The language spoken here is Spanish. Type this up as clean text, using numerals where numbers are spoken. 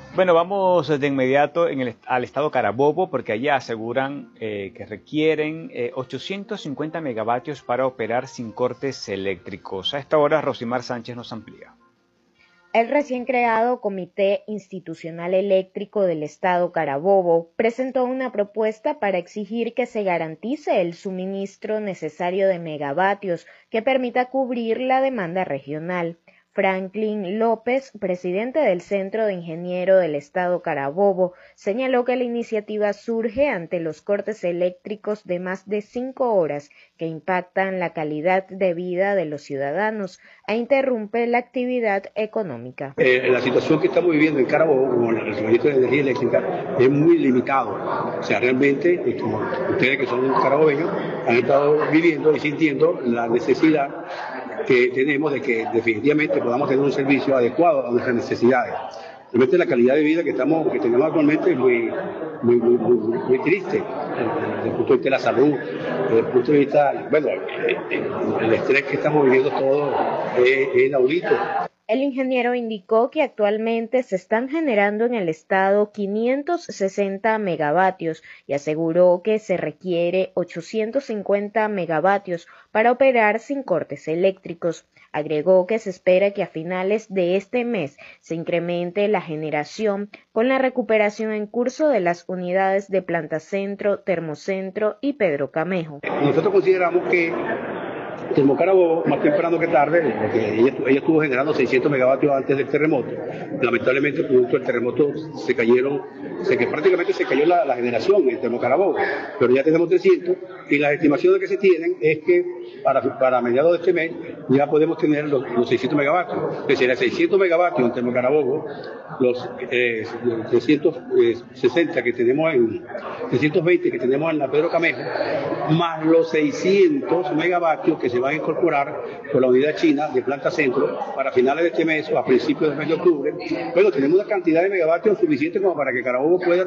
Bueno, vamos de inmediato al estado Carabobo porque allá aseguran que requieren 850 megavatios para operar sin cortes eléctricos. A esta hora, Rosimar Sánchez nos amplía. El recién creado Comité Institucional Eléctrico del Estado Carabobo presentó una propuesta para exigir que se garantice el suministro necesario de megavatios que permita cubrir la demanda regional. Franklin López, presidente del Centro de Ingeniero del Estado Carabobo, señaló que la iniciativa surge ante los cortes eléctricos de más de 5 horas que impactan la calidad de vida de los ciudadanos e interrumpe la actividad económica. La situación que estamos viviendo en Carabobo con el suministro de energía eléctrica es muy limitado. O sea, realmente, ustedes que son carabobeños han estado viviendo y sintiendo la necesidad que tenemos de que definitivamente podamos tener un servicio adecuado a nuestras necesidades. Realmente la calidad de vida que tenemos actualmente es muy triste, desde el punto de vista de la salud, desde el punto de vista, bueno, el estrés que estamos viviendo todos es inaudito. El ingeniero indicó que actualmente se están generando en el estado 560 megavatios y aseguró que se requiere 850 megavatios para operar sin cortes eléctricos. Agregó que se espera que a finales de este mes se incremente la generación con la recuperación en curso de las unidades de Planta Centro, Termocentro y Pedro Camejo. Nosotros consideramos que Termocarabobo, más temprano que tarde, porque ella estuvo generando 600 megavatios antes del terremoto. Lamentablemente, producto del terremoto, prácticamente se cayó la generación en Termocarabobo, pero ya tenemos 300 y las estimaciones que se tienen es que para mediados de este mes ya podemos tener los 600 megavatios. Es decir, 600 megavatios en Termocarabobo, los 360 que tenemos 320 que tenemos en la Pedro Camejo, más los 600 megavatios que se van a incorporar por la unidad china de Planta Centro para finales de este mes o a principios del mes de octubre. Bueno, tenemos una cantidad de megavatios suficiente como para que Carabobo pueda